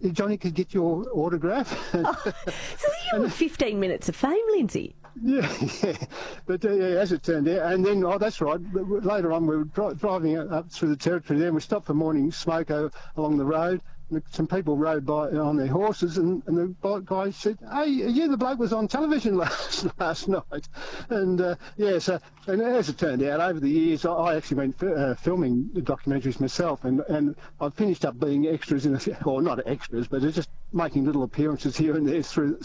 Johnny could get your autograph. Oh, so you were 15 minutes of fame, Lindsay. Yeah, yeah. But as it turned out, and then, that's right, later on we were driving up through the territory there, and we stopped for morning smoke along the road. And some people rode by on their horses, and the guy said, "Hey, you the bloke was on television last night." And so and as it turned out, over the years, I actually went filming the documentaries myself, and I finished up being extras or not extras, but just making little appearances here and there through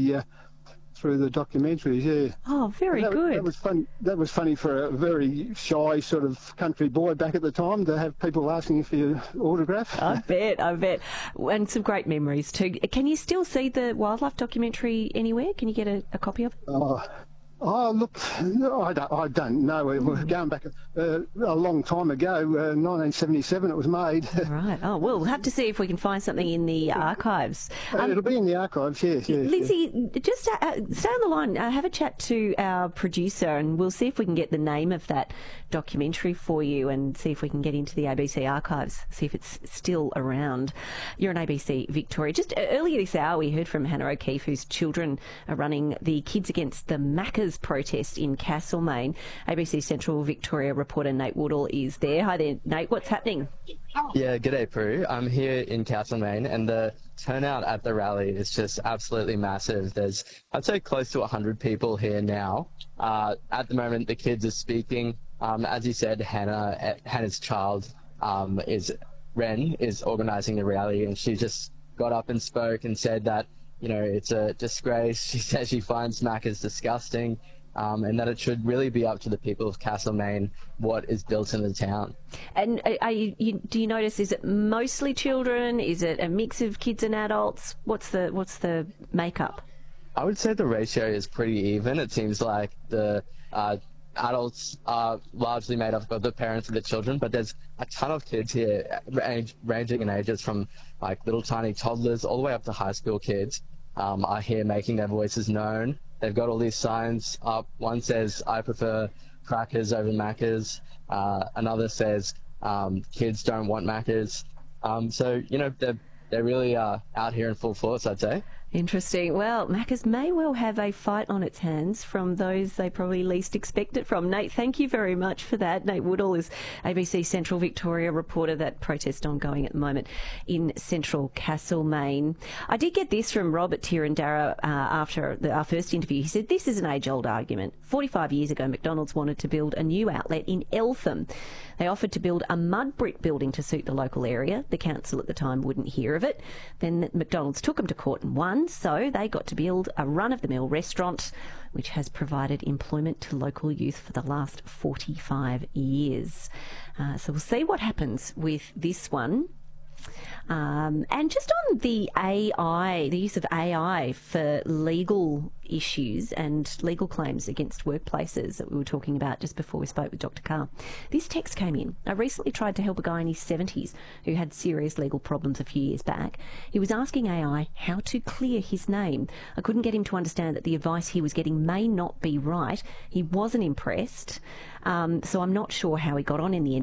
the documentaries, yeah. Oh, very good. That was fun. That was funny for a very shy sort of country boy back at the time to have people asking for your autograph. I bet. And some great memories too. Can you still see the wildlife documentary anywhere? Can you get a copy of it? Oh, look, no, I don't know. We're going back a long time ago, 1977 it was made. Right. Oh, well, we'll have to see if we can find something in the archives. It'll be in the archives, yes. Lindsay, just stay on the line. Have a chat to our producer and we'll see if we can get the name of that documentary for you and see if we can get into the ABC archives, see if it's still around. You're on ABC Victoria. Just earlier this hour, we heard from Hannah O'Keefe, whose children are running the Kids Against the Maccas protest in Castlemaine. ABC Central Victoria reporter Nate Woodall is there. Hi there, Nate. What's happening? Yeah, g'day, Prue. I'm here in Castlemaine, and the turnout at the rally is just absolutely massive. There's, I'd say, close to 100 people here now. At the moment, the kids are speaking. As you said, Hannah's child Ren is organising the rally, and she just got up and spoke and said that, you know, it's a disgrace. She says she finds Macca's disgusting, and that it should really be up to the people of Castlemaine what is built in the town. And do you notice, is it mostly children? Is it a mix of kids and adults? What's the makeup? I would say the ratio is pretty even. It seems like the adults are largely made up of the parents of the children, but there's a ton of kids here ranging in ages from like little tiny toddlers all the way up to high school kids are here making their voices known. They've got all these signs up. One says, "I prefer crackers over Macca's." Another says, "Kids don't want Macca's." So, you know, they're really out here in full force, I'd say. Interesting. Well, Macca's may well have a fight on its hands from those they probably least expect it from. Nate, thank you very much for that. Nate Woodall is ABC Central Victoria reporter. That protest ongoing at the moment in central Castlemaine. I did get this from Robert Tirandara after our first interview. He said, "This is an age-old argument. 45 years ago, McDonald's wanted to build a new outlet in Eltham. They offered to build a mud brick building to suit the local area. The council at the time wouldn't hear of it. Then McDonald's took them to court and won. So they got to build a run-of-the-mill restaurant which has provided employment to local youth for the last 45 years. So we'll see what happens with this one. And just on the AI, the use of AI for legal issues and legal claims against workplaces that we were talking about just before we spoke with Dr. Carr. This text came in. I recently tried to help a guy in his 70s who had serious legal problems a few years back. He was asking AI how to clear his name. I couldn't get him to understand that the advice he was getting may not be right. He wasn't impressed, so I'm not sure how he got on in the end.